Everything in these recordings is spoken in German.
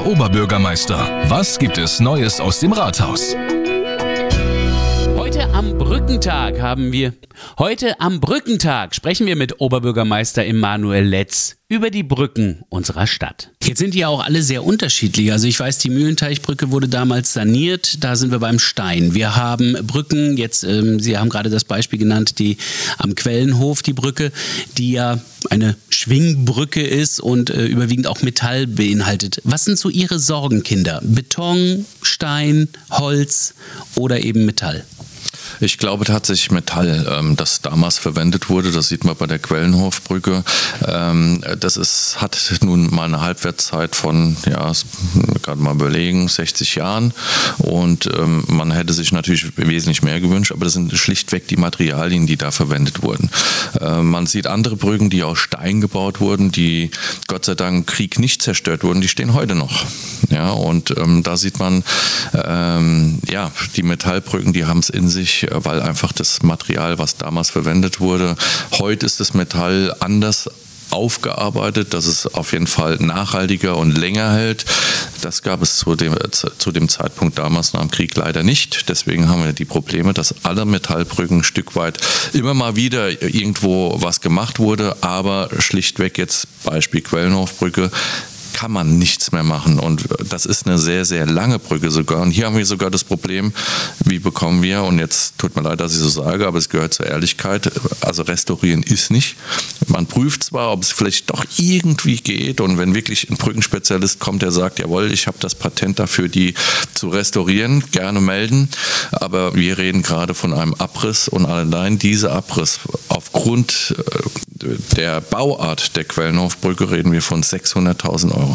Herr Oberbürgermeister, was gibt es Neues aus dem Rathaus? Heute am Brückentag sprechen wir mit Oberbürgermeister Emanuel Letz über die Brücken unserer Stadt. Jetzt sind die ja auch alle sehr unterschiedlich. Also ich weiß, die Mühlenteichbrücke wurde damals saniert, da sind wir beim Stein. Wir haben Brücken, jetzt, Sie haben gerade das Beispiel genannt, die am Quellenhof, die Brücke, die ja eine Schwingbrücke ist und überwiegend auch Metall beinhaltet. Was sind so Ihre Sorgenkinder? Beton, Stein, Holz oder eben Metall? Ich glaube tatsächlich Metall, das damals verwendet wurde, das sieht man bei der Quellenhofbrücke. Hat nun mal eine Halbwertszeit von, gerade mal überlegen, 60 Jahren. Und man hätte sich natürlich wesentlich mehr gewünscht, aber das sind schlichtweg die Materialien, die da verwendet wurden. Man sieht andere Brücken, die aus Stein gebaut wurden, die Gott sei Dank im Krieg nicht zerstört wurden, die stehen heute noch. Ja, und da sieht man, die Metallbrücken, die haben es in sich, weil einfach das Material, was damals verwendet wurde, heute ist das Metall anders aufgearbeitet, dass es auf jeden Fall nachhaltiger und länger hält. Das gab es zu dem Zeitpunkt damals nach dem Krieg leider nicht. Deswegen haben wir die Probleme, dass alle Metallbrücken ein Stück weit immer mal wieder irgendwo was gemacht wurde, aber schlichtweg jetzt Beispiel Quellenhofbrücke, kann man nichts mehr machen und das ist eine sehr, sehr lange Brücke sogar und hier haben wir sogar das Problem, wie bekommen wir, und jetzt tut mir leid, dass ich so sage, aber es gehört zur Ehrlichkeit, also restaurieren ist nicht. Man prüft zwar, ob es vielleicht doch irgendwie geht und wenn wirklich ein Brückenspezialist kommt, der sagt, jawohl, ich habe das Patent dafür, die zu restaurieren, gerne melden, aber wir reden gerade von einem Abriss und allein dieser Abriss aufgrund der Bauart der Quellenhofbrücke reden wir von 600.000 Euro.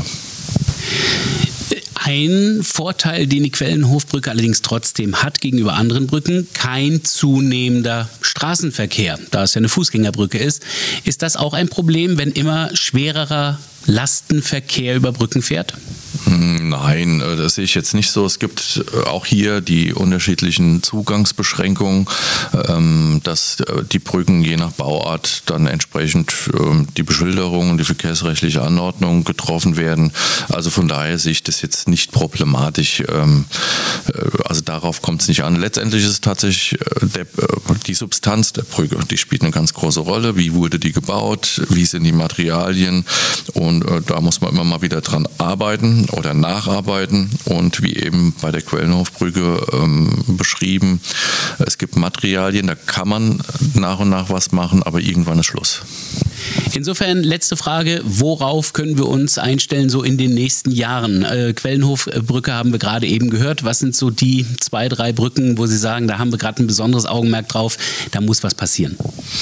Ein Vorteil, den die Quellenhofbrücke allerdings trotzdem hat gegenüber anderen Brücken, kein zunehmender Straßenverkehr, da es ja eine Fußgängerbrücke ist. Ist das auch ein Problem, wenn immer schwererer Lastenverkehr über Brücken fährt? Nein, das sehe ich jetzt nicht so. Es gibt auch hier die unterschiedlichen Zugangsbeschränkungen, dass die Brücken je nach Bauart dann entsprechend die Beschilderung und die verkehrsrechtliche Anordnung getroffen werden. Also von daher sehe ich das jetzt nicht problematisch. Also darauf kommt es nicht an. Letztendlich ist es tatsächlich die Substanz der Brücke. Die spielt eine ganz große Rolle. Wie wurde die gebaut? Wie sind die Materialien? Und da muss man immer mal wieder dran arbeiten oder nacharbeiten und wie eben bei der Quellenhofbrücke beschrieben, es gibt Materialien, da kann man nach und nach was machen, aber irgendwann ist Schluss. Insofern, letzte Frage, worauf können wir uns einstellen so in den nächsten Jahren? Quellenhofbrücke haben wir gerade eben gehört. Was sind so die 2, 3 Brücken, wo Sie sagen, da haben wir gerade ein besonderes Augenmerk drauf, da muss was passieren?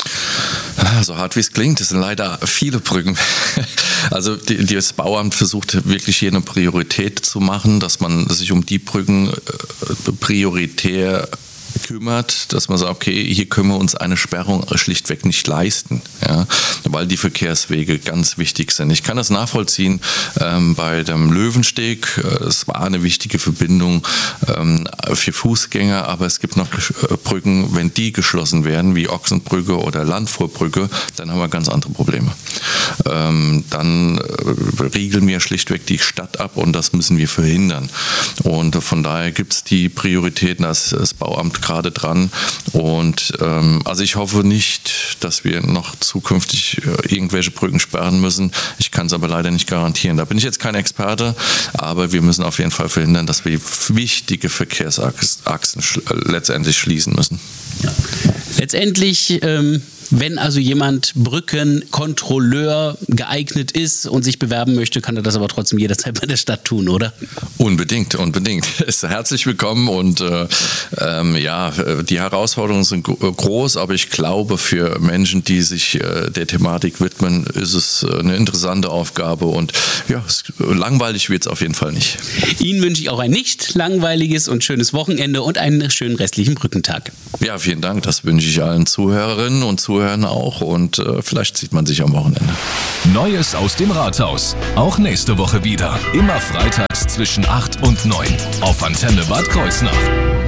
So hart wie es klingt, das sind leider viele Brücken. Also das Bauamt versucht wirklich hier eine Priorität zu machen, dass man sich um die Brücken prioritär kümmert, dass man sagt, okay, hier können wir uns eine Sperrung schlichtweg nicht leisten, ja, weil die Verkehrswege ganz wichtig sind. Ich kann das nachvollziehen bei dem Löwensteg. Es war eine wichtige Verbindung für Fußgänger, aber es gibt noch Brücken, wenn die geschlossen werden, wie Ochsenbrücke oder Landfuhrbrücke, dann haben wir ganz andere Probleme. Dann riegeln wir schlichtweg die Stadt ab und das müssen wir verhindern. Und von daher gibt es die Prioritäten, das Bauamt gerade dran und also ich hoffe nicht, dass wir noch zukünftig irgendwelche Brücken sperren müssen. Ich kann es aber leider nicht garantieren. Da bin ich jetzt kein Experte, aber wir müssen auf jeden Fall verhindern, dass wir wichtige Verkehrsachsen letztendlich schließen müssen. Ja. Letztendlich wenn also jemand Brückenkontrolleur geeignet ist und sich bewerben möchte, kann er das aber trotzdem jederzeit bei der Stadt tun, oder? Unbedingt. Ist herzlich willkommen und die Herausforderungen sind groß, aber ich glaube, für Menschen, die sich der Thematik widmen, ist es eine interessante Aufgabe und ja, langweilig wird es auf jeden Fall nicht. Ihnen wünsche ich auch ein nicht langweiliges und schönes Wochenende und einen schönen restlichen Brückentag. Ja, vielen Dank. Das wünsche ich allen Zuhörerinnen und Zuhörern auch und vielleicht sieht man sich am Wochenende. Neues aus dem Rathaus. Auch nächste Woche wieder. Immer freitags zwischen 8 und 9 auf Antenne Bad Kreuznach.